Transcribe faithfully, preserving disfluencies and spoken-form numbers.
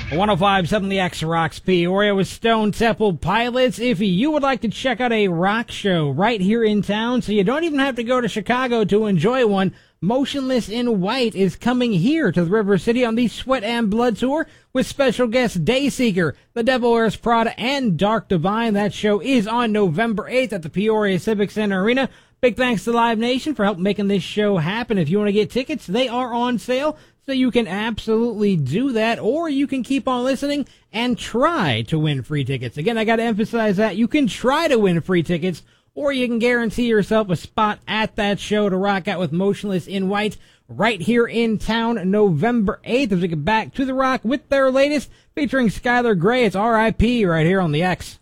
one oh five point seven The X Rocks Peoria with Stone Temple Pilots. If you would like to check out a rock show right here in town, so you don't even have to go to Chicago to enjoy one, Motionless in White is coming here to the River City on the Sweat and Blood Tour with special guests Dayseeker, The Devil Wears Prada, and Dark Divine. That show is on November eighth at the Peoria Civic Center Arena. Big thanks to Live Nation for helping making this show happen. If you want to get tickets, they are on sale, so you can absolutely do that, or you can keep on listening and try to win free tickets. Again, I got to emphasize that. You can try to win free tickets, or you can guarantee yourself a spot at that show to rock out with Motionless in White right here in town November eighth as we get back to the rock with their latest featuring Skylar Grey. It's R I P right here on the X.